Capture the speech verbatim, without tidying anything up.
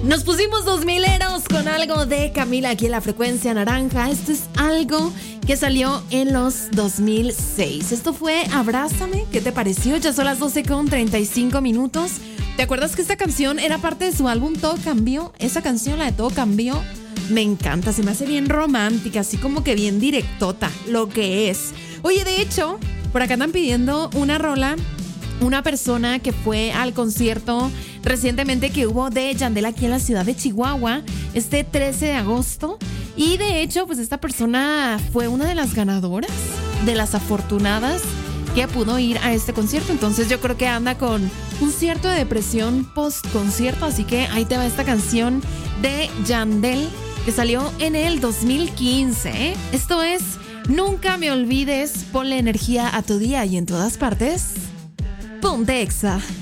Nos pusimos dos mileros con algo de Camila aquí en la frecuencia naranja. Esto es algo que salió en los dos mil seis. Esto fue Abrázame. ¿Qué te pareció? Ya son las doce con treinta y cinco minutos. ¿Te acuerdas que esta canción era parte de su álbum Todo Cambió? Esa canción, la de Todo Cambió, me encanta. Se me hace bien romántica, así como que bien directota, lo que es. Oye, de hecho, por acá andan pidiendo una rola. Una persona que fue al concierto recientemente que hubo de Yandel aquí en la ciudad de Chihuahua, este trece de agosto. Y de hecho, pues esta persona fue una de las ganadoras, de las afortunadas que pudo ir a este concierto. Entonces yo creo que anda con un cierto de depresión post-concierto. Así que ahí te va esta canción de Yandel que salió en el dos mil quince. ¿eh? Esto es Nunca Me Olvides. Ponle energía a tu día y en todas partes. Ponte Exa.